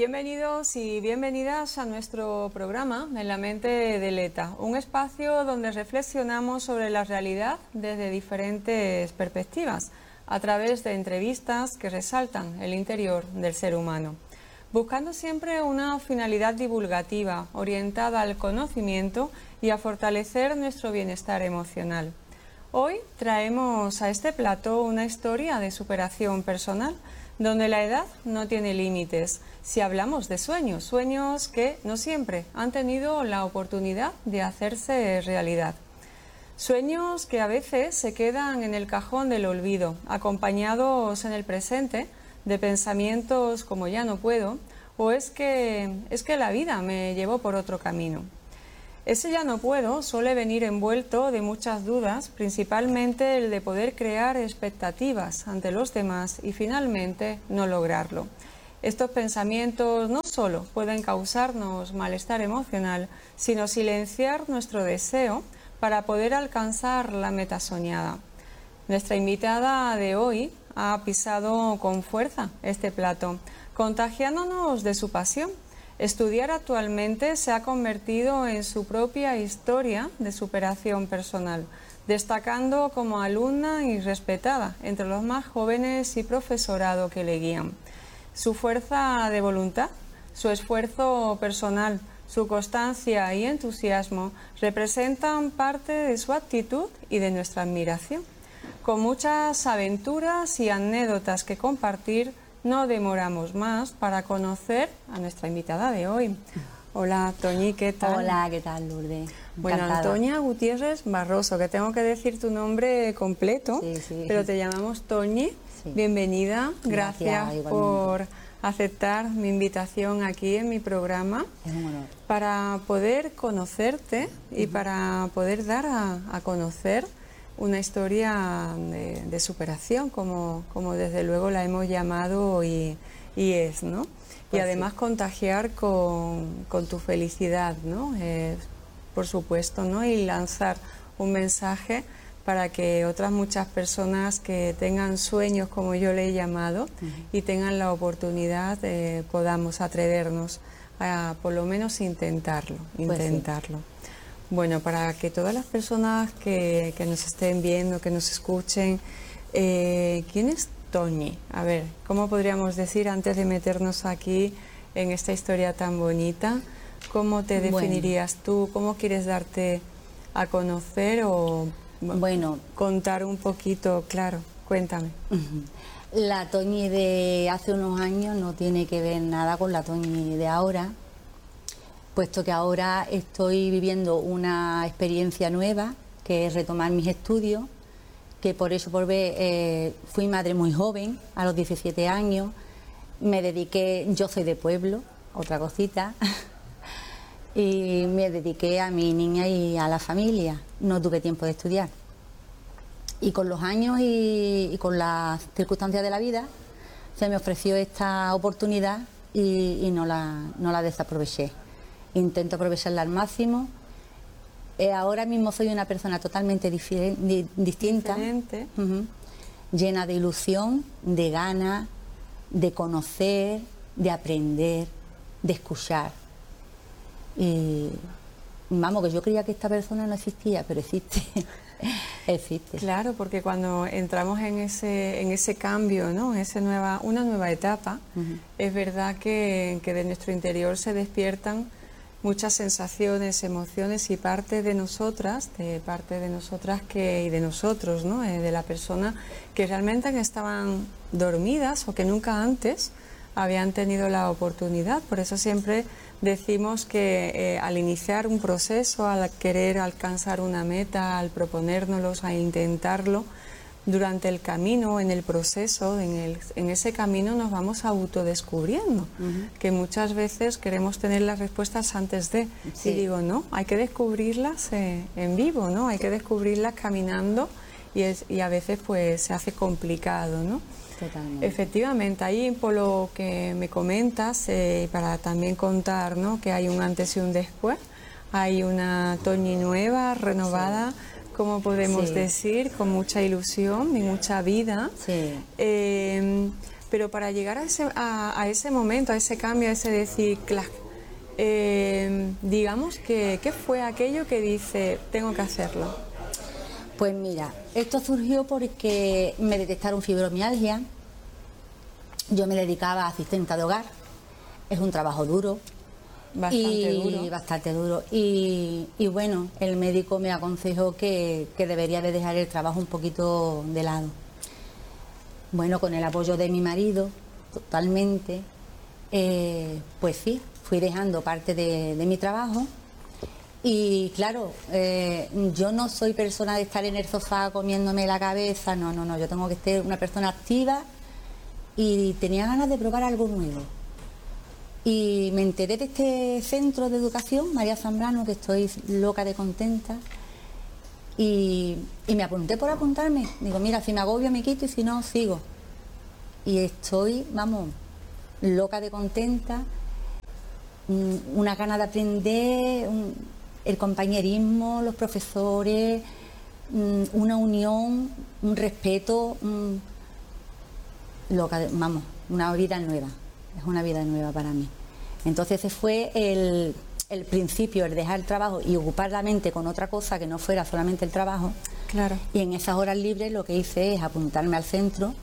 Bienvenidos y bienvenidas a nuestro programa En la mente del ETA, un espacio donde reflexionamos sobre la realidad desde diferentes perspectivas, a través de entrevistas que resaltan el interior del ser humano, buscando siempre una finalidad divulgativa orientada al conocimiento y a fortalecer nuestro bienestar emocional. Hoy traemos a este plató una historia de superación personal, donde la edad no tiene límites. Si hablamos de sueños, sueños que no siempre han tenido la oportunidad de hacerse realidad. Sueños que a veces se quedan en el cajón del olvido, acompañados en el presente de pensamientos como ya no puedo, o es que la vida me llevó por otro camino. Ese ya no puedo suele venir envuelto de muchas dudas, principalmente el de poder crear expectativas ante los demás y finalmente no lograrlo. Estos pensamientos no solo pueden causarnos malestar emocional, sino silenciar nuestro deseo para poder alcanzar la meta soñada. Nuestra invitada de hoy ha pisado con fuerza este plató, contagiándonos de su pasión. Estudiar actualmente se ha convertido en su propia historia de superación personal, destacando como alumna y respetada entre los más jóvenes y profesorado que le guían. Su fuerza de voluntad, su esfuerzo personal, su constancia y entusiasmo representan parte de su actitud y de nuestra admiración. Con muchas aventuras y anécdotas que compartir, no demoramos más para conocer a nuestra invitada de hoy. Hola, Toñi, ¿qué tal? Hola, ¿qué tal, Lourdes? Bueno, Antonia Gutiérrez Barroso, que tengo que decir tu nombre completo, sí. pero te llamamos Toñi. Sí. Bienvenida, gracias por aceptar mi invitación aquí en mi programa. Es un honor. Para poder conocerte y para poder dar a conocer una historia de superación, como desde luego la hemos llamado y es, ¿no? Pues y además sí, contagiar con tu felicidad, ¿no? Por supuesto, ¿no? Y lanzar un mensaje para que otras muchas personas que tengan sueños, como yo le he llamado, y tengan la oportunidad, podamos atrevernos a por lo menos intentarlo. Pues sí. Bueno, para que todas las personas que nos estén viendo, que nos escuchen, ¿quién es Toñi? A ver, ¿cómo podríamos decir antes de meternos aquí en esta historia tan bonita? ¿Cómo te definirías tú? ¿Cómo quieres darte a conocer o contar un poquito? Claro, cuéntame. La Toñi de hace unos años no tiene que ver nada con la Toñi de ahora, puesto que ahora estoy viviendo una experiencia nueva, que es retomar mis estudios, que por eso fui madre muy joven, a los 17 años, me dediqué, yo soy de pueblo, otra cosita, y me dediqué a mi niña y a la familia, no tuve tiempo de estudiar. Y con los años y con las circunstancias de la vida, se me ofreció esta oportunidad y no la desaproveché. Intento aprovecharla al máximo. Ahora mismo soy una persona totalmente distinta, llena de ilusión, de ganas, de conocer, de aprender, de escuchar. Y vamos, que yo creía que esta persona no existía, pero existe. Existe. Claro, porque cuando entramos en ese cambio, ¿no? Una nueva etapa, es verdad que de nuestro interior se despiertan muchas sensaciones, emociones y parte de nosotras y de nosotros, ¿no? De la persona que realmente estaban dormidas o que nunca antes habían tenido la oportunidad. Por eso siempre decimos que al iniciar un proceso, al querer alcanzar una meta, al proponérnoslo, a intentarlo, durante el camino, en el proceso, en ese camino nos vamos autodescubriendo, que muchas veces queremos tener las respuestas antes de, y digo, no, hay que descubrirlas en vivo, ¿no? Hay que descubrirlas caminando y a veces pues se hace complicado, ¿no? Totalmente. Efectivamente, ahí por lo que me comentas, para también contar, ¿no? Que hay un antes y un después, hay una Toñi nueva, renovada, como podemos decir, con mucha ilusión y mucha vida. Pero para llegar a ese momento, a ese cambio, a ese decir, clac, digamos que, ¿qué fue aquello que dice, tengo que hacerlo? Pues mira, esto surgió porque me detectaron fibromialgia. Yo me dedicaba a asistenta de hogar. Es un trabajo duro. Bastante duro. Y bueno, el médico me aconsejó que debería de dejar el trabajo un poquito de lado. Bueno, con el apoyo de mi marido, totalmente, pues sí, fui dejando parte de mi trabajo. Y claro, yo no soy persona de estar en el sofá comiéndome la cabeza, no, yo tengo que ser una persona activa y tenía ganas de probar algo nuevo. Y me enteré de este centro de educación, María Zambrano, que estoy loca de contenta. Y me apunté por apuntarme. Digo, mira, si me agobio me quito y si no, sigo. Y estoy, vamos, loca de contenta. Una gana de aprender, el compañerismo, los profesores, una unión, un respeto, vamos, una vida nueva. Es una vida nueva para mí. Entonces ese fue el principio, el dejar el trabajo y ocupar la mente con otra cosa que no fuera solamente el trabajo. Claro. Y en esas horas libres lo que hice es apuntarme al centro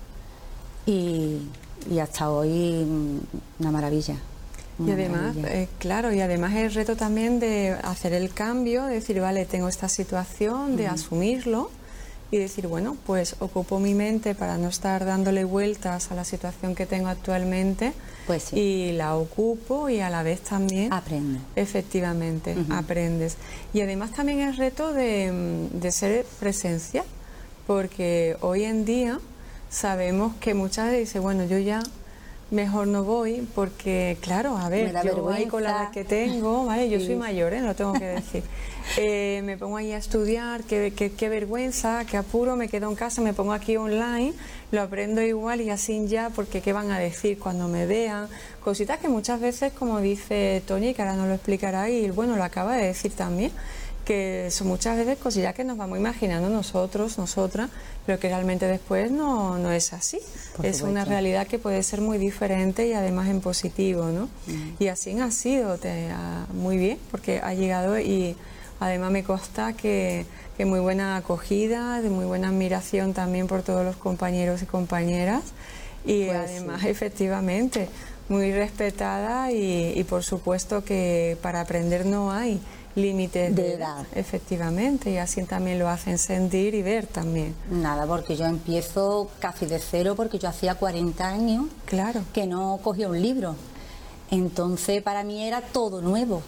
y hasta hoy una maravilla. Y además, claro, y además el reto también de hacer el cambio, de decir, vale, tengo esta situación, de asumirlo y decir, bueno, pues ocupo mi mente para no estar dándole vueltas a la situación que tengo actualmente, pues sí, y la ocupo y a la vez también aprendo. Efectivamente, aprendes. Y además también el reto de ser presencia, porque hoy en día sabemos que muchas veces dice, bueno, yo ya mejor no voy porque, claro, a ver, yo ahí con la edad que tengo, ¿vale? Yo soy mayor, no lo tengo que decir. Me pongo ahí a estudiar, qué vergüenza, qué apuro, me quedo en casa, me pongo aquí online, lo aprendo igual y así ya, porque qué van a decir cuando me vean. Cositas que muchas veces, como dice Toñi, que ahora nos lo explicará y bueno, lo acaba de decir también, que son muchas veces cosillas que nos vamos imaginando nosotros, nosotras, pero que realmente después no es así. Es una realidad que puede ser muy diferente y además en positivo, ¿no? Y así ha sido muy bien, porque ha llegado y además me consta que muy buena acogida, de muy buena admiración también por todos los compañeros y compañeras y pues además efectivamente muy respetada y por supuesto que para aprender no hay límites de edad, efectivamente, y así también lo hacen sentir y ver también. Nada, porque yo empiezo casi de cero, porque yo hacía 40 años claro que no cogía un libro, entonces para mí era todo nuevo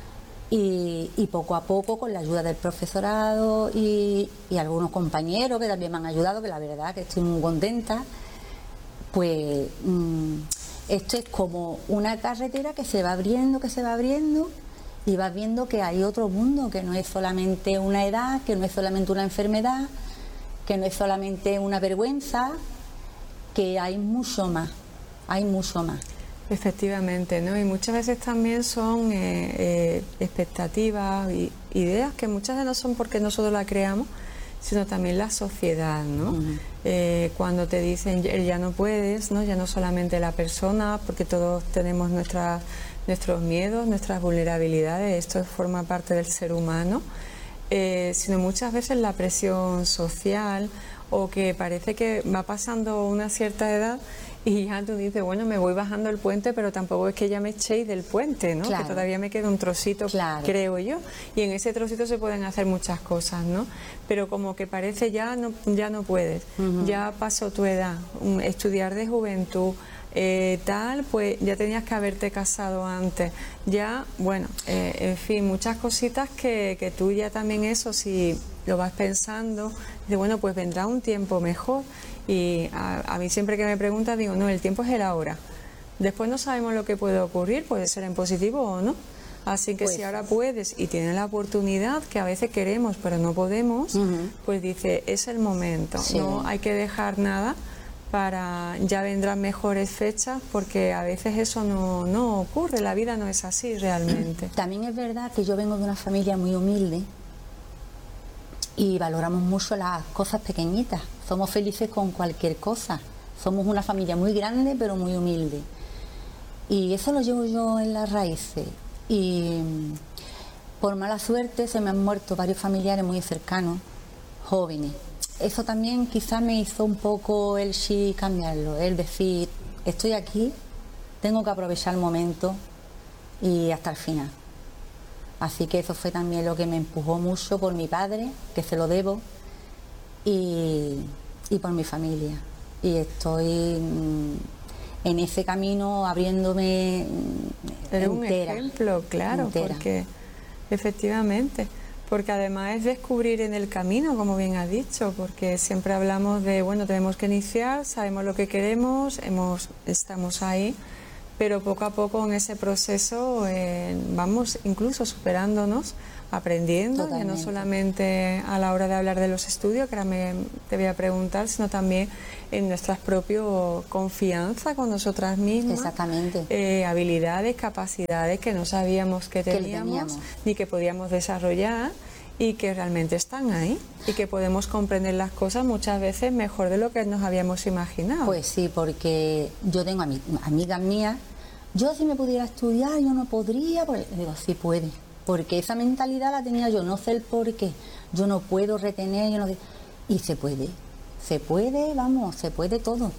y poco a poco, con la ayuda del profesorado y algunos compañeros que también me han ayudado, que la verdad que estoy muy contenta, pues esto es como una carretera que se va abriendo, y vas viendo que hay otro mundo, que no es solamente una edad, que no es solamente una enfermedad, que no es solamente una vergüenza, que hay mucho más. Efectivamente, ¿no? Y muchas veces también son expectativas y ideas que muchas veces no son porque nosotros las creamos, sino también la sociedad, ¿no? Cuando te dicen ya no puedes, ¿no? Ya no solamente la persona, porque todos tenemos nuestros miedos, nuestras vulnerabilidades, esto forma parte del ser humano, sino muchas veces la presión social o que parece que va pasando una cierta edad y ya tú dices, bueno, me voy bajando el puente, pero tampoco es que ya me echéis del puente, ¿no? Claro. Que todavía me queda un trocito, creo yo, y en ese trocito se pueden hacer muchas cosas, ¿no? Pero como que parece ya no puedes, ya pasó tu edad, estudiar de juventud, pues ya tenías que haberte casado antes, ya, bueno, en fin, muchas cositas que tú ya también eso, si lo vas pensando, de bueno, pues vendrá un tiempo mejor. Y a mí siempre que me preguntan digo, no, el tiempo es el ahora. Después no sabemos lo que puede ocurrir, puede ser en positivo o no. Así que si ahora puedes y tienes la oportunidad, que a veces queremos pero no podemos, pues dice, es el momento. Sí. No hay que dejar nada para ya vendrán mejores fechas, porque a veces eso no ocurre, la vida no es así realmente. También es verdad que yo vengo de una familia muy humilde y valoramos mucho las cosas pequeñitas. Somos felices con cualquier cosa, Somos una familia muy grande, pero muy humilde. Y eso lo llevo yo en las raíces. Y por mala suerte se me han muerto varios familiares muy cercanos, jóvenes. Eso también quizás me hizo un poco el sí cambiarlo, el decir, estoy aquí, tengo que aprovechar el momento y hasta el final. Así que eso fue también lo que me empujó mucho por mi padre, que se lo debo, y por mi familia. Y estoy en ese camino abriéndome Eres entera. un ejemplo, claro, entera. porque efectivamente, porque además es descubrir en el camino, como bien has dicho, porque siempre hablamos de, bueno, tenemos que iniciar, sabemos lo que queremos, estamos ahí, pero poco a poco en ese proceso vamos incluso superándonos, aprendiendo, ya no Totalmente. solamente a la hora de hablar de los estudios, que ahora te voy a preguntar, sino también en nuestras propias confianza con nosotras mismas. Exactamente. Habilidades, capacidades que no sabíamos que teníamos, ni que podíamos desarrollar, y que realmente están ahí y que podemos comprender las cosas muchas veces mejor de lo que nos habíamos imaginado. Pues sí, porque yo tengo amigas mías, yo si me pudiera estudiar, yo no podría, pues digo, sí puede, porque esa mentalidad la tenía yo, no sé el por qué, yo no puedo retener, y se puede, vamos, se puede todo,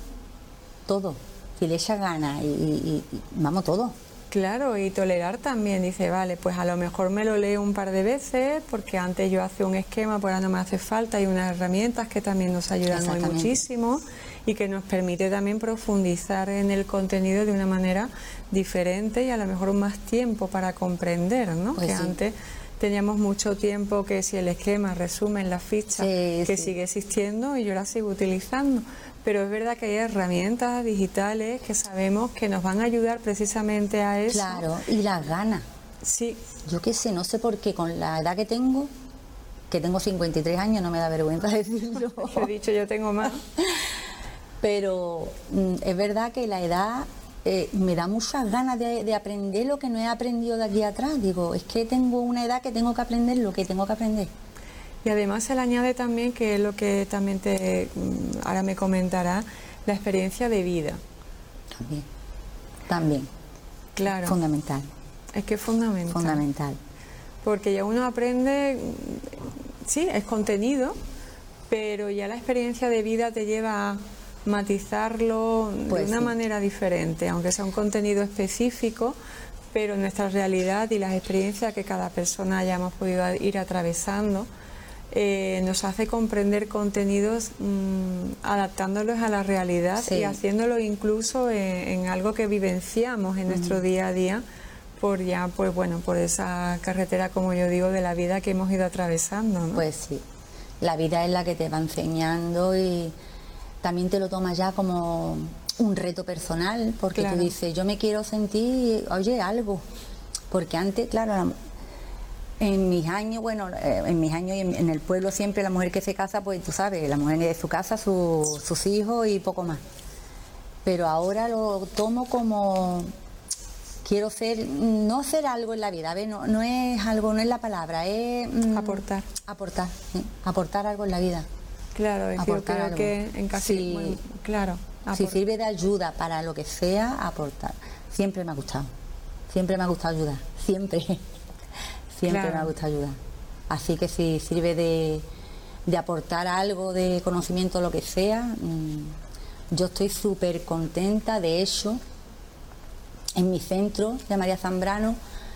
si le echa ganas y vamos, todo. Claro, y tolerar también, dice, vale, pues a lo mejor me lo leo un par de veces, porque antes yo hacía un esquema, pues ahora no me hace falta, hay unas herramientas que también nos ayudan hoy muchísimo y que nos permite también profundizar en el contenido de una manera diferente y a lo mejor más tiempo para comprender, ¿no? Pues que sí. antes teníamos mucho tiempo, que si el esquema, resumen, la ficha, que sigue existiendo y yo la sigo utilizando. Pero es verdad que hay herramientas digitales que sabemos que nos van a ayudar precisamente a eso. Claro, y las ganas. Sí. Yo qué sé, no sé por qué, con la edad que tengo 53 años, no me da vergüenza decirlo. He dicho, yo tengo más. Pero es verdad que la edad me da muchas ganas de aprender lo que no he aprendido de aquí atrás. Digo, es que tengo una edad que tengo que aprender lo que tengo que aprender. Y además se le añade también, que es lo que también ahora me comentará, la experiencia de vida. También. Claro. Fundamental. Es que es fundamental. Fundamental. Porque ya uno aprende, sí, es contenido, pero ya la experiencia de vida te lleva a matizarlo Pues de una sí. manera diferente, aunque sea un contenido específico, pero nuestra realidad y las experiencias que cada persona hayamos podido ir atravesando nos hace comprender contenidos adaptándolos a la realidad y haciéndolo incluso en algo que vivenciamos en nuestro día a día por esa carretera, como yo digo, de la vida que hemos ido atravesando, ¿no? Pues sí, la vida es la que te va enseñando y también te lo tomas ya como un reto personal, porque tú dices, yo me quiero sentir, oye, algo, porque antes, claro, en mis años y en el pueblo siempre la mujer que se casa, pues tú sabes, la mujer de su casa, sus hijos y poco más. Pero ahora lo tomo como, quiero no ser algo en la vida, ¿ves? No es algo, no es la palabra, es aportar. Aportar algo en la vida. Claro, es que yo creo algo. que en casi, claro. Si sirve de ayuda para lo que sea, aportar. Siempre me ha gustado ayudar, siempre me ha gustado ayudar. Así que si sirve de aportar algo de conocimiento, lo que sea, yo estoy súper contenta. De hecho, en mi centro de María Zambrano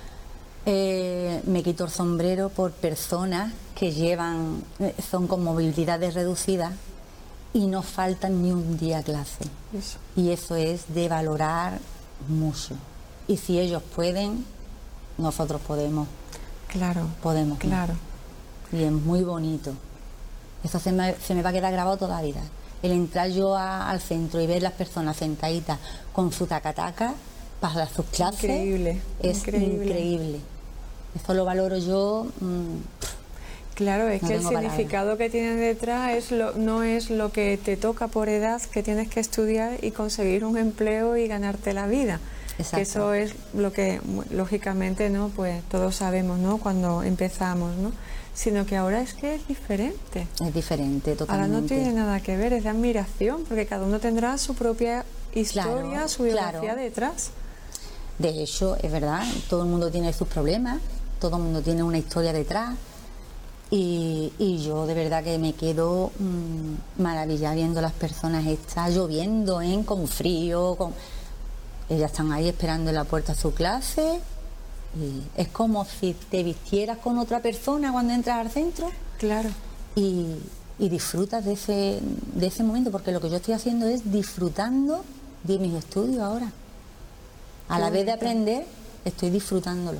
me quito el sombrero por personas que son con movilidades reducidas y no faltan ni un día a clase. Eso. Y eso es de valorar mucho. Y si ellos pueden, nosotros podemos. Claro. Podemos. Claro. Y es muy bonito. Eso se me va a quedar grabado toda la vida. El entrar yo al centro y ver las personas sentaditas con su tacataca para sus clases. Increíble. Es increíble. Eso lo valoro yo. Claro, es que el significado que tiene detrás no es lo que te toca por edad, que tienes que estudiar y conseguir un empleo y ganarte la vida, Exacto. Que eso es lo que lógicamente, ¿no? Pues todos sabemos, ¿no? Cuando empezamos, ¿no? Sino que ahora es que es diferente. Es diferente, totalmente. Ahora no tiene nada que ver, es de admiración, porque cada uno tendrá su propia historia, Claro, su biografía claro. detrás. De hecho, es verdad, todo el mundo tiene sus problemas, todo el mundo tiene una historia detrás. Y yo de verdad que me quedo maravillada viendo las personas estas lloviendo, con frío, ellas están ahí esperando en la puerta a su clase y es como si te vistieras con otra persona cuando entras al centro. Claro. Y disfrutas de ese momento, porque lo que yo estoy haciendo es disfrutando de mis estudios ahora. A la vez de aprender, estoy disfrutándolo.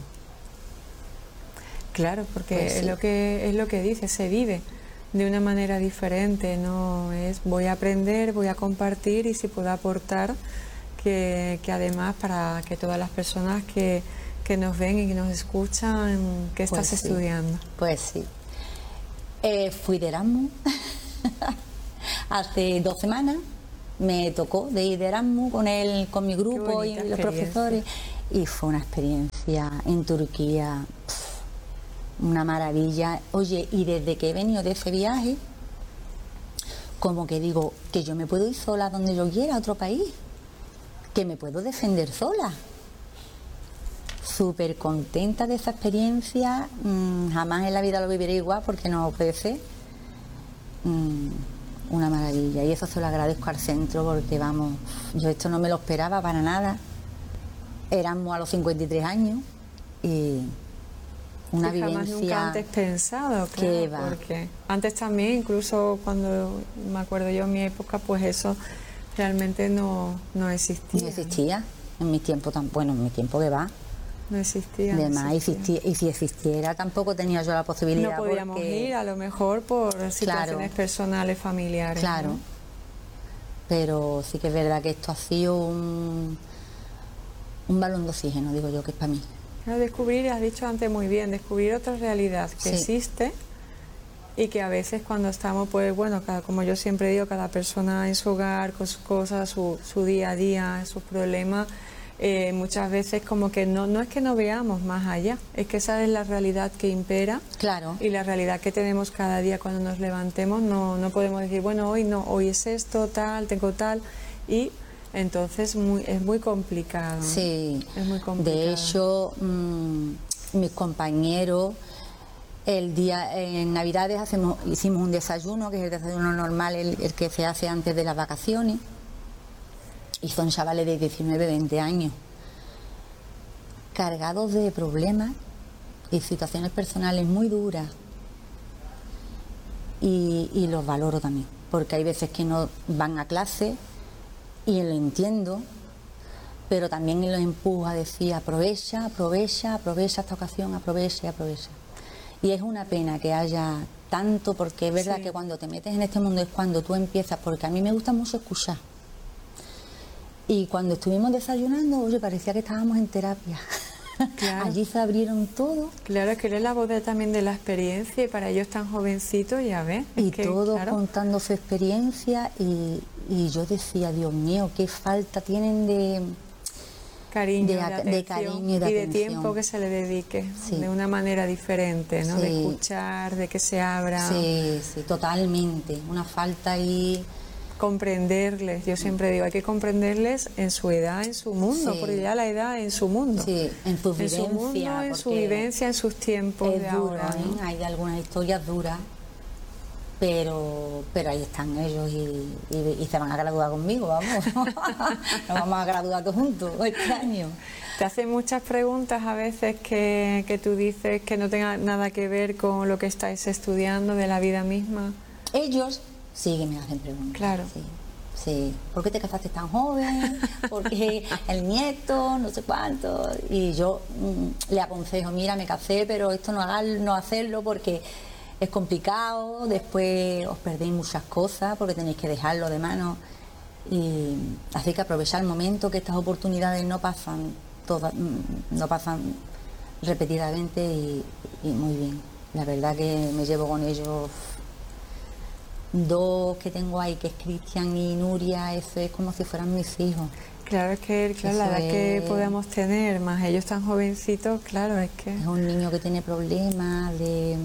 Claro, porque Pues sí. es lo que dice, se vive de una manera diferente, no es voy a aprender, voy a compartir y si puedo aportar, que además para que todas las personas que nos ven y que nos escuchan, que estás Pues sí. estudiando. Pues sí. Fui de Erasmus hace 2 semanas, me tocó de ir de Erasmus con mi grupo y bonita los experiencia. profesores, y fue una experiencia en Turquía, una maravilla. Oye, y desde que he venido de ese viaje, como que digo que yo me puedo ir sola donde yo quiera a otro país, que me puedo defender sola. Súper contenta de esa experiencia, jamás en la vida lo viviré igual porque no puede ser. Una maravilla, y eso se lo agradezco al centro porque vamos, yo esto no me lo esperaba para nada. Éramos a los 53 años y una Sí, jamás nunca vivencia antes pensado, que claro, va. porque antes también, incluso cuando me acuerdo yo en mi época, pues eso realmente no existía. no existía en mi tiempo bueno, en mi tiempo que va. No existía. Además, no existía. y si existiera tampoco tenía yo la posibilidad. No podíamos porque, ir, a lo mejor por situaciones personales, familiares. claro, ¿no? pero sí que es verdad que esto ha sido un balón de oxígeno, digo yo, que es para mí. Claro, descubrir, has dicho antes muy bien, descubrir otra realidad que Sí. existe y que a veces cuando estamos, pues bueno, como yo siempre digo, cada persona en su hogar, con sus cosas, su día a día, sus problemas, muchas veces como que no es que no veamos más allá, es que esa es la realidad que impera. Claro. Y la realidad que tenemos cada día cuando nos levantemos, no podemos decir, bueno, hoy no, hoy es esto, tal, tengo tal, y entonces es muy complicado. ¿no? Sí, Es muy complicado. de hecho, mis compañeros, el día en Navidades hicimos un desayuno, que es el desayuno normal, el que se hace antes de las vacaciones, y son chavales de 19, 20 años, cargados de problemas y situaciones personales muy duras, y los valoro también, porque hay veces que no van a clase y lo entiendo, pero también los empuja a decir aprovecha esta ocasión, aprovecha. Y es una pena que haya tanto, porque es verdad Sí. que cuando te metes en este mundo es cuando tú empiezas, porque a mí me gusta mucho escuchar. Y cuando estuvimos desayunando, oye, parecía que estábamos en terapia. Claro. Allí se abrieron todo. Claro, que eres la voz también de la experiencia y para ellos tan jovencitos, ya ves. Y es que, todos claro, contando su experiencia, y yo decía, Dios mío, qué falta tienen de cariño, de de, atención cariño y de atención. tiempo que se le dedique Sí. de una manera diferente, ¿no? De Sí. escuchar, de que se abra, Sí, totalmente. Una falta ahí. comprenderles. Yo siempre digo, hay que comprenderles en su edad, en su mundo, Sí. porque ya la edad en su mundo. Sí, en su En su vivencia. mundo, en su porque vivencia, en sus tiempos es de duro, ahora. ¿no? Hay algunas historias duras, pero ahí están ellos y se van a graduar conmigo, vamos. Nos vamos a graduar todos juntos este año. Te hacen muchas preguntas a veces que tú dices que no tengan nada que ver con lo que estáis estudiando de la vida misma. Ellos sí que me hacen preguntas. Claro. Sí. ¿Por qué te casaste tan joven? ¿Por qué el nieto? No sé cuánto. Y yo le aconsejo, mira, me casé, pero esto no hacerlo porque es complicado. Después os perdéis muchas cosas porque tenéis que dejarlo de mano. Y así que aprovechar el momento, que estas oportunidades no pasan repetidamente, y muy bien. La verdad que me llevo con ellos. 2 que tengo ahí, que es Cristian y Nuria, eso es como si fueran mis hijos. Claro, es que claro, la edad que podemos tener, más ellos tan jovencitos, claro, es que... Es un niño que tiene problemas de,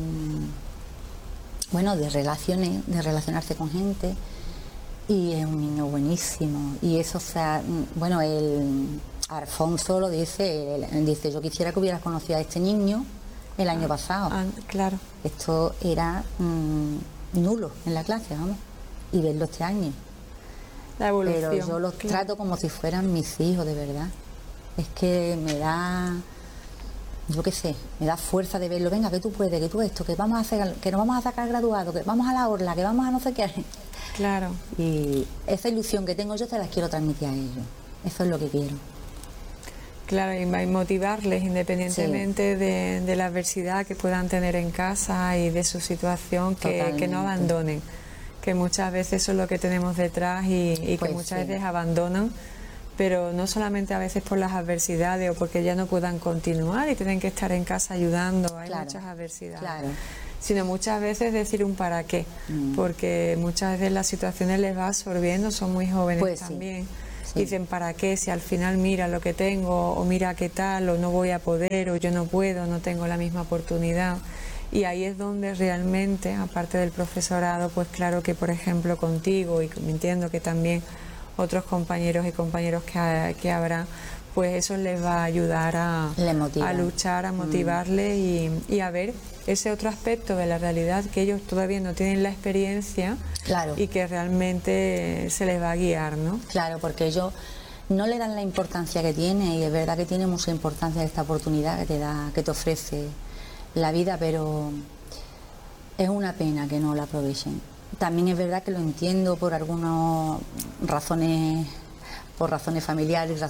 bueno, de relaciones, de relacionarse con gente, y es un niño buenísimo. Y eso, o sea, bueno, el Alfonso lo dice, él dice, yo quisiera que hubieras conocido a este niño el año pasado. Claro. Esto era nulo en la clase, vamos, y verlo este año. La evolución. Pero yo los trato como si fueran mis hijos, de verdad. Es que me da, yo qué sé, me da fuerza de verlo. Venga, que tú puedes, que tú esto, que vamos a hacer, que nos vamos a sacar graduado, que vamos a la orla, que vamos a no sé qué. Claro. Y esa ilusión que tengo yo te las quiero transmitir a ellos. Eso es lo que quiero. Claro, y motivarles independientemente de la adversidad que puedan tener en casa y de su situación, que no abandonen. Que muchas veces eso es lo que tenemos detrás y Pues que muchas sí. veces abandonan, pero no solamente a veces por las adversidades o porque ya no puedan continuar y tienen que estar en casa ayudando, hay Claro, muchas adversidades, claro. sino muchas veces decir un para qué, porque muchas veces las situaciones les va absorbiendo, son muy jóvenes Pues sí, también. sí. Dicen para qué, si al final mira lo que tengo o mira qué tal o no voy a poder o yo no puedo, no tengo la misma oportunidad. Y ahí es donde realmente, aparte del profesorado, pues claro que por ejemplo contigo y entiendo que también otros compañeros y compañeros que habrá, pues eso les va a ayudar a luchar, a motivarles y a ver ese otro aspecto de la realidad que ellos todavía no tienen la experiencia, Claro. y que realmente se les va a guiar, ¿no? Claro, porque ellos no le dan la importancia que tiene, y es verdad que tiene mucha importancia esta oportunidad que te da, que te ofrece la vida, pero es una pena que no la aprovechen. También es verdad que lo entiendo por algunas razones, por razones familiares,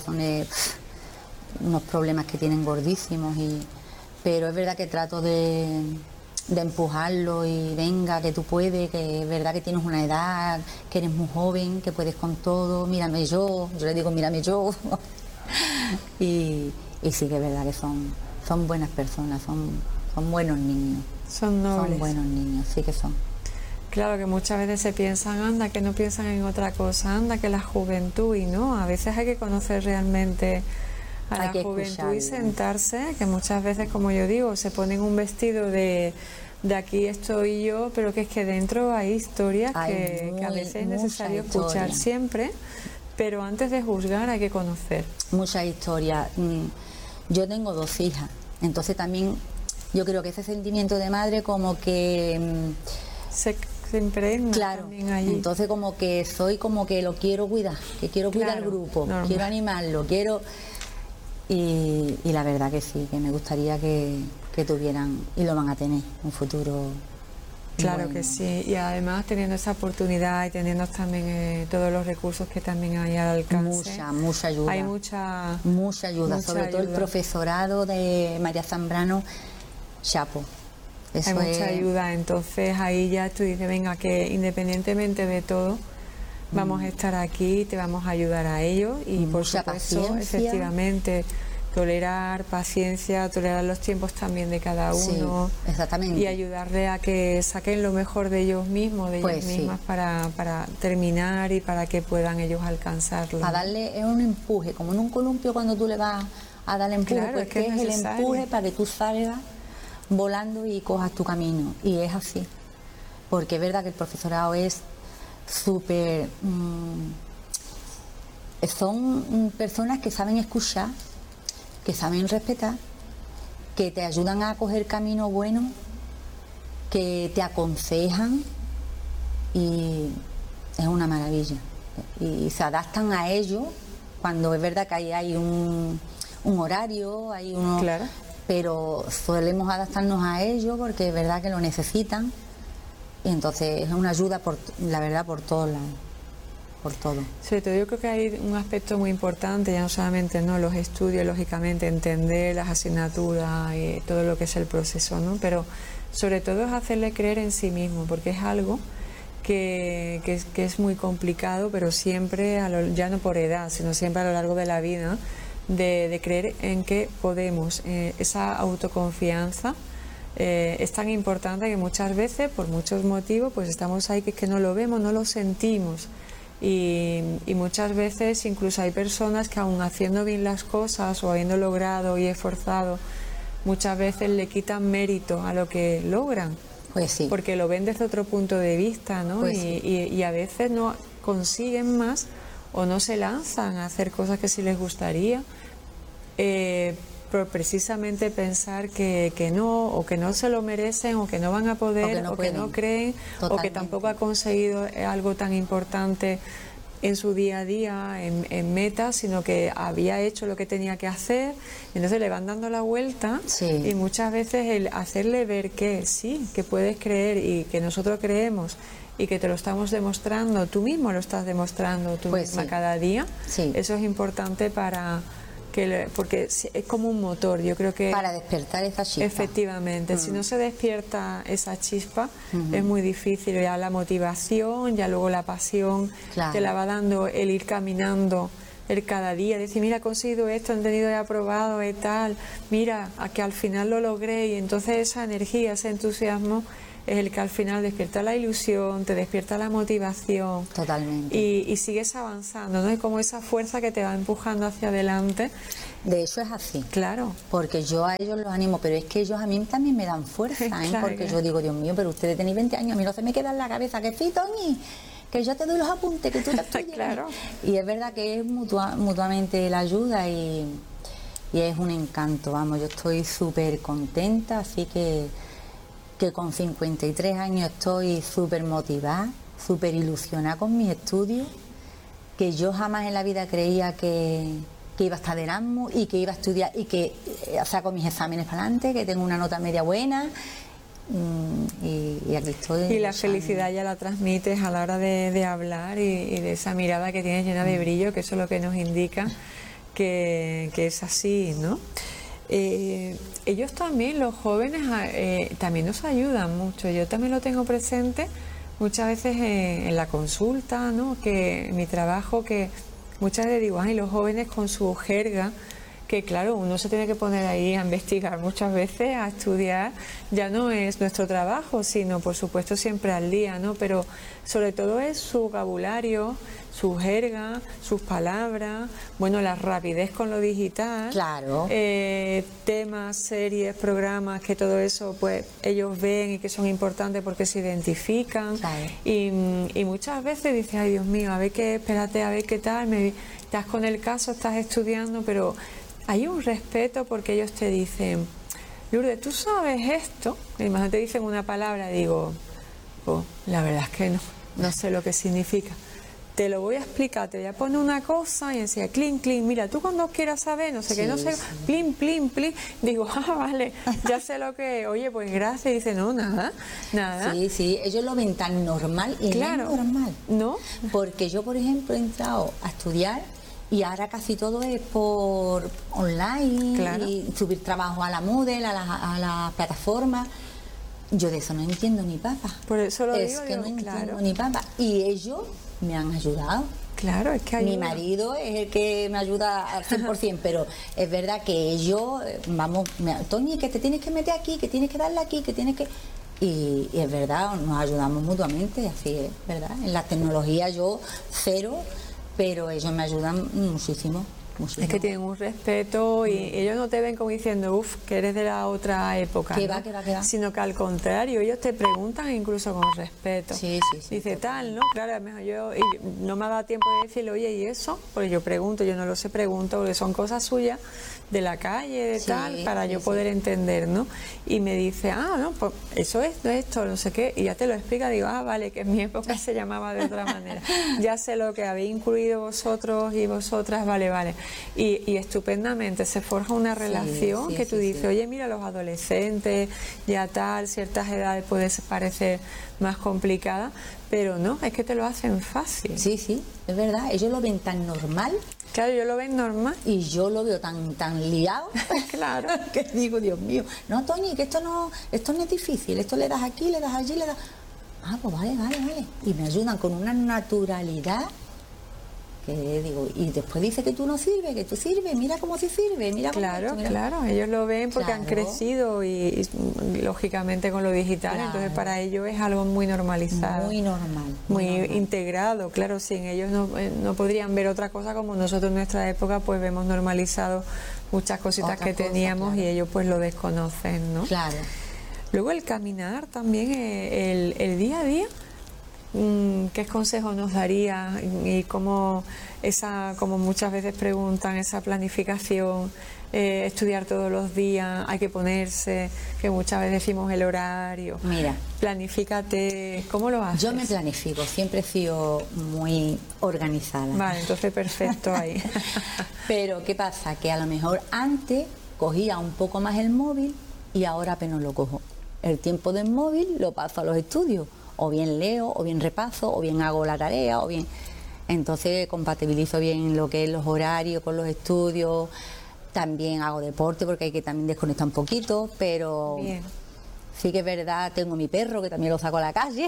unos problemas que tienen gordísimos, pero es verdad que trato de empujarlo y venga, que tú puedes, que es verdad que tienes una edad, que eres muy joven, que puedes con todo, mírame yo les digo mírame yo. y sí que es verdad que son buenas personas, son buenos niños. Son nobles. Son buenos niños, sí que son. Claro, que muchas veces se piensan, anda, que no piensan en otra cosa, anda, que la juventud, y no, a veces hay que conocer realmente a la juventud y sentarse, que muchas veces, como yo digo, se ponen un vestido de aquí estoy yo, pero que es que dentro hay historias que a veces es necesario escuchar siempre, pero antes de juzgar hay que conocer. Mucha historia. Yo tengo 2 hijas, entonces también yo creo que ese sentimiento de madre como que se impregna, claro, también allí. Entonces como que soy como que lo quiero cuidar, que quiero cuidar el grupo, normal. Quiero animarlo, y la verdad que sí, que me gustaría que tuvieran, y lo van a tener, un futuro. Claro bueno. Que sí, y además teniendo esa oportunidad y teniendo también todos los recursos que también hay al alcance. Mucha ayuda. Hay mucha ayuda, sobre todo el profesorado de María Zambrano, chapo. Hay mucha ayuda, entonces ahí ya tú dices, venga, que independientemente de todo, vamos a estar aquí, te vamos a ayudar a ellos, y por supuesto, paciencia. Efectivamente, tolerar los tiempos también de cada uno, sí, exactamente. Y ayudarle a que saquen lo mejor de ellos mismos, de ellas mismas, para terminar y para que puedan ellos alcanzarlo. A darle un empuje, como en un columpio cuando tú le vas a dar empuje, claro, pues que es el empuje para que tú salgas volando y cojas tu camino, y es así, porque es verdad que el profesorado es súper son personas que saben escuchar, que saben respetar, que te ayudan a coger camino bueno, que te aconsejan, y es una maravilla, y se adaptan a ello cuando es verdad que hay un horario, hay uno, claro. Pero solemos adaptarnos a ello porque es verdad que lo necesitan, y entonces es una ayuda la verdad por todos lados, por todo. Sobre todo yo creo que hay un aspecto muy importante, ya no solamente los estudios, lógicamente entender las asignaturas y todo lo que es el proceso, ¿no? Pero sobre todo es hacerle creer en sí mismo, porque es algo que es muy complicado, pero siempre, ya no por edad, sino siempre a lo largo de la vida, de creer en que podemos, esa autoconfianza es tan importante que muchas veces, por muchos motivos, pues estamos ahí que es que no lo vemos, no lo sentimos, Y muchas veces incluso hay personas que aun haciendo bien las cosas o habiendo logrado y esforzado, muchas veces le quitan mérito a lo que logran. Pues sí. Porque lo ven desde otro punto de vista, ¿no? Pues sí. Y a veces no consiguen más o no se lanzan a hacer cosas que sí les gustaría, por precisamente pensar que no, o que no se lo merecen, o que no van a poder, o que no creen, Totalmente. o que tampoco ha conseguido algo tan importante en su día a día, en metas, sino que había hecho lo que tenía que hacer. Entonces le van dando la vuelta, sí. Y muchas veces el hacerle ver que sí, que puedes creer y que nosotros creemos y que te lo estamos demostrando, tú mismo lo estás demostrando tú pues misma sí. cada día, sí. Eso es importante porque es como un motor, yo creo que para despertar esa chispa. Efectivamente, si no se despierta esa chispa, es muy difícil. Ya la motivación, ya luego la pasión, claro. Te la va dando el ir caminando el cada día, decir, mira, he conseguido esto, he tenido, he aprobado y tal, mira, a que al final lo logré, y entonces esa energía, ese entusiasmo es el que al final despierta la ilusión, te despierta la motivación. Totalmente. Y sigues avanzando, ¿no? Es como esa fuerza que te va empujando hacia adelante. De eso es así. Claro. Porque yo a ellos los animo, pero es que ellos a mí también me dan fuerza, ¿eh? Claro, porque yo digo, Dios mío, pero ustedes tenéis 20 años, a mí no se me queda en la cabeza, que sí, Toñi, que yo te doy los apuntes, que tú te estudias. Claro. Y es verdad que es mutuamente la ayuda y es un encanto, vamos, yo estoy súper contenta, así que con 53 años estoy súper motivada, súper ilusionada con mis estudios, que yo jamás en la vida creía que iba a estar de Erasmus y que iba a estudiar y que saco mis exámenes para adelante, que tengo una nota media buena y aquí estoy. Y la felicidad ya la transmites a la hora de hablar y de esa mirada que tienes llena de brillo, que eso es lo que nos indica que es así, ¿no? Ellos también, los jóvenes, también nos ayudan mucho. Yo también lo tengo presente muchas veces en la consulta, ¿no? Que mi trabajo, que muchas veces digo, ay, los jóvenes con su jerga, que claro, uno se tiene que poner ahí a investigar muchas veces, a estudiar, ya no es nuestro trabajo, sino por supuesto siempre al día, ¿no? Pero sobre todo es su vocabulario, su jerga, sus palabras, bueno, la rapidez con lo digital, claro. Temas, series, programas, que todo eso pues ellos ven y que son importantes porque se identifican, claro. y muchas veces dices, ay Dios mío, a ver qué, espérate, a ver qué tal, estás con el caso, estás estudiando, pero hay un respeto porque ellos te dicen, Lourdes, ¿tú sabes esto? Y más te dicen una palabra y digo, pues la verdad es que no sé lo que significa. Te lo voy a explicar, te voy a poner una cosa y decía, clink, clink, mira, tú cuando quieras saber, no sé qué, no sé, plin, plin, plin. Digo, vale, ya sé lo que es. Oye, pues gracias. Y dice, no, nada. Sí, ellos lo ven tan normal y claro, no es normal. ¿No? Porque yo, por ejemplo, he entrado a estudiar y ahora casi todo es por online, claro. Y subir trabajo a la Moodle, a la plataforma. Yo de eso no entiendo ni papa. Por eso lo es digo, que yo, no entiendo claro. ni papa. Y ellos me han ayudado. Claro, es que ayuda. Mi marido es el que me ayuda al 100%, pero es verdad que ellos, vamos, Toñi, que te tienes que meter aquí, que tienes que darle aquí, que tienes que... Y es verdad, nos ayudamos mutuamente, así es, ¿verdad? En la tecnología yo cero, pero ellos me ayudan muchísimo. Muchísimo. Es que tienen un respeto y ellos no te ven como diciendo, uff, que eres de la otra época, que ¿no? va. Sino que al contrario, ellos te preguntan incluso con respeto. Sí. Dice tal, ¿no? Claro, a lo mejor yo no me ha dado tiempo de decirle, oye, ¿y eso? Porque yo pregunto, yo no lo sé, pregunto, porque son cosas suyas de la calle, de tal, para yo poder entender, ¿no? Y me dice, no, pues eso es esto, no sé qué, y ya te lo explica, digo, vale, que en mi época se llamaba de otra manera. Ya sé lo que habéis incluido vosotros y vosotras, vale. Y estupendamente se forja una relación que tú dices, oye, mira, los adolescentes, ya tal, ciertas edades puede parecer más complicada, pero no, es que te lo hacen fácil. Sí, es verdad, ellos lo ven tan normal. Claro, yo lo ven normal. Y yo lo veo tan liado. Claro. Que digo, Dios mío, no, Toñi, que esto no es difícil, esto le das aquí, le das allí, le das... pues vale. Y me ayudan con una naturalidad que digo, y después dice que tú no sirves, que tú sirves, mira cómo sí sirve, mira cómo Claro, esto, mira. claro, ellos lo ven porque han Claro. crecido y lógicamente con lo digital, Claro. entonces para ellos es algo muy normalizado. Muy normal. Muy normal. integrado, claro, sin ellos no podrían ver otra cosa como nosotros en nuestra época pues vemos normalizado muchas cositas Otras que cosas, teníamos claro. y ellos pues lo desconocen, ¿no? Claro. Luego el caminar también, el día a día, ¿qué consejo nos daría? Y cómo como muchas veces preguntan, esa planificación, estudiar todos los días, hay que ponerse, que muchas veces decimos el horario. Mira, Planifícate, ¿cómo lo haces? yo me planifico, siempre he sido muy organizada. Vale, entonces perfecto ahí. Pero ¿qué pasa? Que a lo mejor antes cogía un poco más el móvil y ahora apenas lo cojo. El tiempo del móvil lo paso a los estudios. O bien leo, o bien repaso, o bien hago la tarea, o bien... Entonces compatibilizo bien lo que es los horarios con los estudios. También hago deporte porque hay que también desconectar un poquito, pero... Bien. Sí que es verdad, tengo mi perro que también lo saco a la calle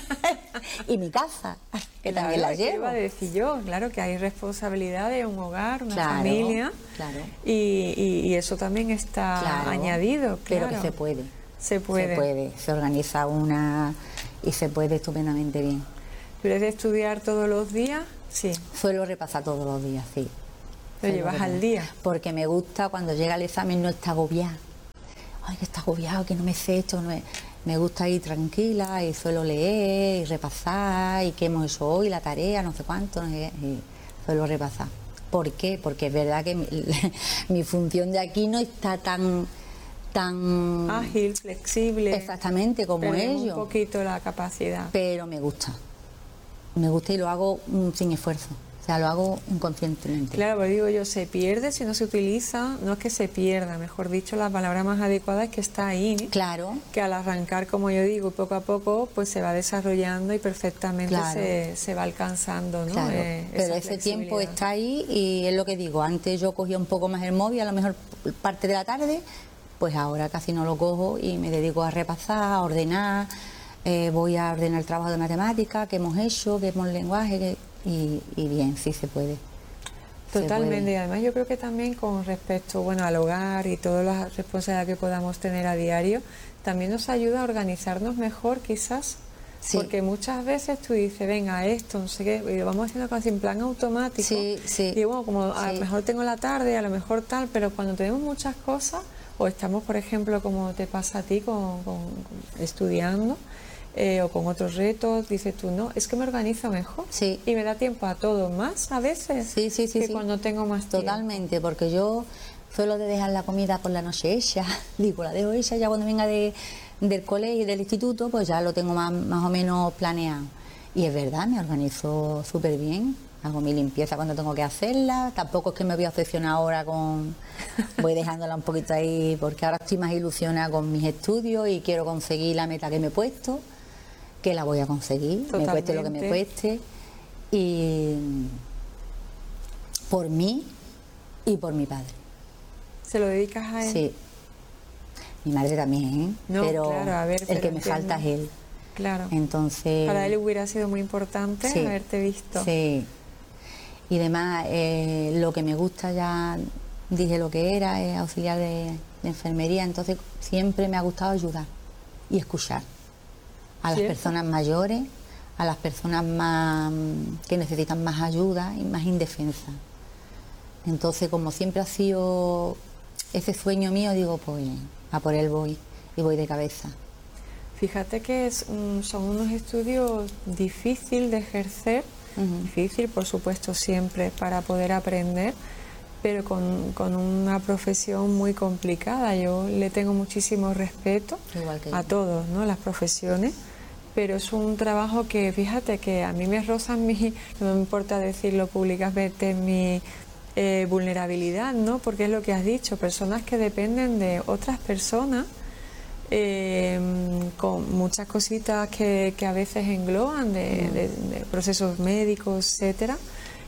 y mi casa, que también la verdad, ¿qué llevo. iba a decir yo? Claro que hay responsabilidad de un hogar, una Claro, familia, claro. y eso también está Claro, añadido, claro. pero que se puede. Se puede. Se organiza una y se puede estupendamente bien. ¿Tú eres de estudiar todos los días? Sí. Suelo repasar todos los días, sí. ¿Lo Suelo llevas repasar. al día? Porque me gusta cuando llega el examen no estar agobiada. Ay, que está agobiado, que no me sé esto. Me gusta ir tranquila y suelo leer y repasar y qué hemos hecho hoy, la tarea, no sé cuánto, no sé qué, y suelo repasar. ¿Por qué? Porque es verdad que mi función de aquí no está tan Ágil, flexible. exactamente como Perdemos ellos, un poquito la capacidad. pero me gusta y lo hago sin esfuerzo, o sea, lo hago inconscientemente. Claro, pero digo yo, se pierde si no se utiliza, no es que se pierda, mejor dicho, la palabra más adecuada es que está ahí, ¿eh? Claro, Que al arrancar, como yo digo, poco a poco, pues se va desarrollando y perfectamente Claro. se va alcanzando, ¿no? claro, pero Esa ese tiempo flexibilidad. está ahí y es lo que digo, antes yo cogía un poco más el móvil, a lo mejor parte de la tarde, pues ahora casi no lo cojo y me dedico a repasar, a ordenar, voy a ordenar el trabajo de matemática, que hemos hecho, que hemos lenguaje, y bien, sí se puede. Se Totalmente, puede. y además yo creo que también con respecto, bueno, al hogar y todas las responsabilidades que podamos tener a diario, también nos ayuda a organizarnos mejor quizás, Sí. porque muchas veces tú dices, venga, esto, no sé qué, y lo vamos haciendo casi en plan automático, Sí, sí. y bueno, como a Sí. lo mejor tengo la tarde, a lo mejor tal, pero cuando tenemos muchas cosas, o estamos, por ejemplo, como te pasa a ti con estudiando, o con otros retos, dices tú, no, es que me organizo mejor Sí. y me da tiempo a todo más a veces Sí, sí, sí, que sí. cuando tengo más tiempo. Totalmente, porque yo suelo de dejar la comida por la noche hecha, digo, la dejo hecha ya cuando venga del colegio y del instituto, pues ya lo tengo más o menos planeado. Y es verdad, me organizo súper bien, hago mi limpieza cuando tengo que hacerla, tampoco es que me voy a obsesionar ahora voy dejándola un poquito ahí, porque ahora estoy más ilusionada con mis estudios y quiero conseguir la meta que me he puesto, que la voy a conseguir, me cueste lo que me Totalmente. cueste, y por mí y por mi padre. ¿Se lo dedicas a él? Sí. Mi madre también, ¿eh? No, pero claro, a ver, el pero que me entiendo. falta es él. Claro. Entonces, Para él hubiera sido muy importante sí, haberte visto. sí. Y además, lo que me gusta, ya dije lo que era, es auxiliar de enfermería, entonces siempre me ha gustado ayudar y escuchar a las ¿Cierto? personas mayores, a las personas más que necesitan más ayuda y más indefensas. Entonces, como siempre ha sido ese sueño mío, digo, pues a por él voy y voy de cabeza. Fíjate que son unos estudios difíciles de ejercer, Ujú. difícil por supuesto siempre para poder aprender, pero con una profesión muy complicada. Yo le tengo muchísimo respeto Igual que a yo. todos, ¿no? Las profesiones, pero es un trabajo que, fíjate, que a mí me roza no me importa decirlo públicamente, mi vulnerabilidad, ¿no? Porque es lo que has dicho, personas que dependen de otras personas, con muchas cositas que a veces engloban de procesos médicos, etcétera,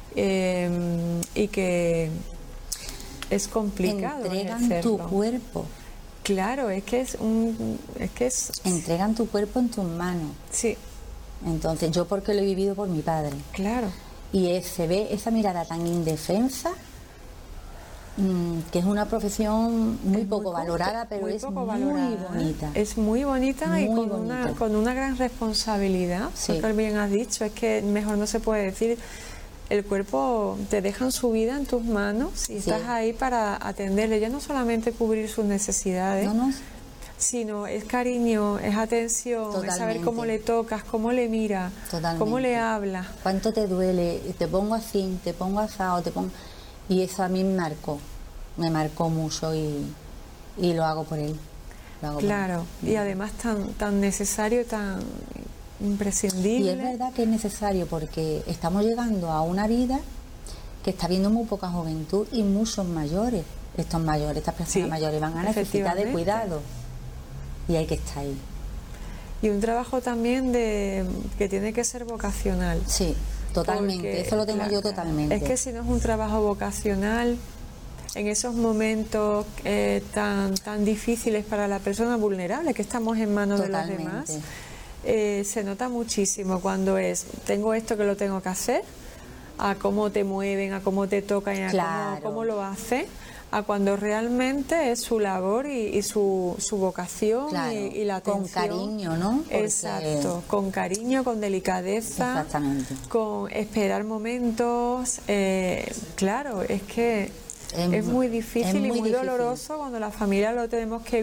y que es complicado Entregan ejercerlo. tu cuerpo, Claro, es que entregan tu cuerpo en tus manos. sí, Entonces, yo porque lo he vivido por mi padre. claro. y se ve esa mirada tan indefensa, que es una profesión muy poco valorada, pero es muy bonita. Es muy bonita muy y bonita. con una gran responsabilidad. Sí. Tú bien has dicho, es que mejor no se puede decir. El cuerpo te dejan su vida en tus manos y Sí. estás ahí para atenderle, ya no solamente cubrir sus necesidades, No, no, sino es cariño, es atención, es saber Totalmente. cómo le tocas, cómo le miras, Totalmente. cómo le hablas. ¿cuánto te duele? Te pongo así, te pongo asado, te pongo... Y eso a mí me marcó mucho y lo hago por él. Lo hago por Claro, él. y además tan necesario, tan imprescindible. Y es verdad que es necesario porque estamos llegando a una vida que está viendo muy poca juventud y muchos mayores. Estas personas Sí, mayores van a necesitar de efectivamente. cuidado y hay que estar ahí. Y un trabajo también que tiene que ser vocacional. Sí, totalmente, Porque, eso lo tengo claro, yo totalmente. Es que si no es un trabajo vocacional, en esos momentos tan difíciles para la persona vulnerable, que estamos en manos de los Totalmente. demás, se nota muchísimo cuando tengo esto que lo tengo que hacer, a cómo te mueven, a cómo te tocan, a Claro. cómo lo hacen, a cuando realmente es su labor y su vocación Claro, y la atención. con cariño, ¿no? Porque- Exacto, con cariño, con delicadeza, Exactamente. con esperar momentos. Claro, es que es muy difícil es y muy muy difícil. doloroso cuando la familia lo tenemos que